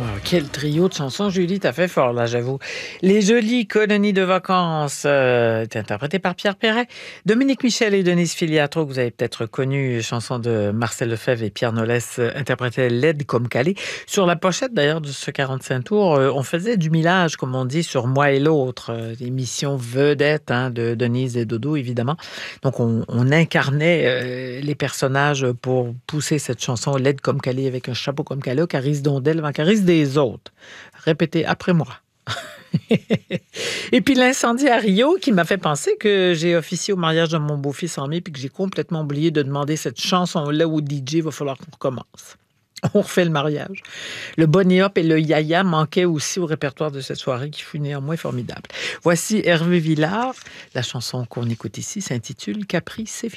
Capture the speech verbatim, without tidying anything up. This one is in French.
Wow, quel trio de chansons, Julie, t'as fait fort, là, j'avoue. Les jolies colonies de vacances, euh, est interprétée par Pierre Perret. Dominique Michel et Denise Filiatro, que vous avez peut-être connu, chanson de Marcel Lefebvre et Pierre Nolès, euh, interprétaient Laide comme Calais. Sur la pochette, d'ailleurs, de ce quarante-cinq tours, euh, on faisait du millage, comme on dit, sur Moi et l'autre, euh, émission vedette hein, de Denise et Dodo, évidemment. Donc, on, on incarnait euh, les personnages pour pousser cette chanson Laide comme Calais avec un chapeau comme Calais, Carice Dondel, Carice des autres. Répétez après moi. Et puis l'incendie à Rio qui m'a fait penser que j'ai officié au mariage de mon beau-fils en mai puis que j'ai complètement oublié de demander cette chanson-là au D J. Il va falloir qu'on recommence. On refait le mariage. Le Bonnie Hop et le Yaya manquaient aussi au répertoire de cette soirée qui fut néanmoins formidable. Voici Hervé Villard. La chanson qu'on écoute ici s'intitule « Capri, c'est fini ».